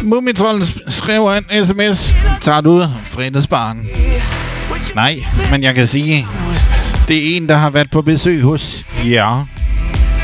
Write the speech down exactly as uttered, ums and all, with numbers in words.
Mumitrollen skriver en sms. Tager du fredagsbarn? Nej, men jeg kan sige, det er en, der har været på besøg hos jer.